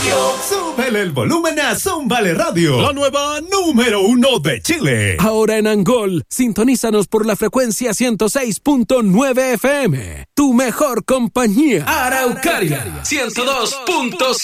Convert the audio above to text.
Súbele el volumen a Zúmbale Radio, la nueva número 1 de Chile. Ahora en Angol, sintonízanos por la frecuencia 106.9 FM. Tu mejor compañía. Araucaria 102.5.